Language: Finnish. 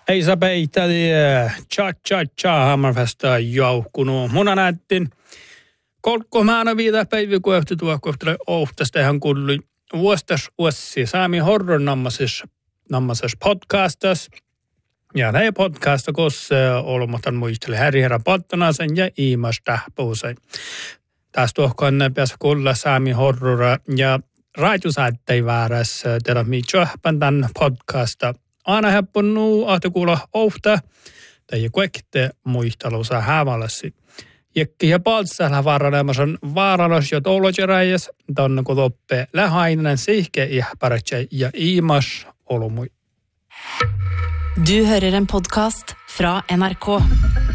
Hei sä peitäli, cha hammarfesta jauhkunut. Muna näettiin kolkkomaana viitä päivä, kun ehti tuo kohtele ohtasta ihan kulli vuostas vuosi saami horron nammasessa podcastas. Ja näin podcasta, koska olematon muisteli härjärä pattanasen ja iimas tähpuusen. Tästä tuohkoon päässä kuulla saami horrora ja raadiosäättei väärässä tehdä mitään tämän podcasta. Aina heppunut ahtokuulla ohta, tai kuekte muistelussa häväläsi. Jekki ja paltsalla vaaranas jo toulotjeräjäs, tonne kun loppee lähainen sihke ja paratse ja iimas olumui. Du hører en podcast fra NRK.